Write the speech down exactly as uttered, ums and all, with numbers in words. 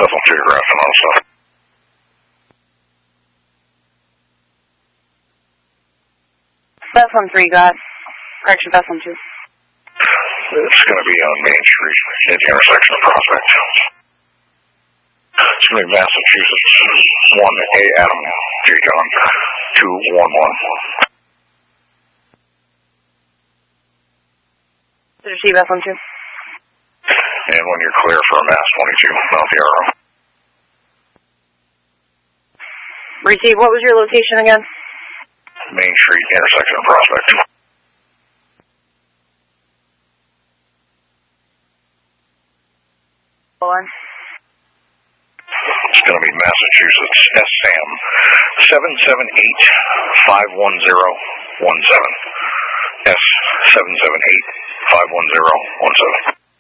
Bethel two, Grafton on stuff. Bethel three, got correction, Bethel two. It's going to be on Main Street at the intersection of Prospect. It's going to be Massachusetts one A Adam J John two one one. Did you see Bethel two? And when you're clear for Mass twenty-two, Mount the Arrow. Receive, what was your location again? Main Street, intersection of Prospect. Hold on. It's going to be Massachusetts S SAM seven seven eight five one zero one seven. S seven seven eight five one zero one seven.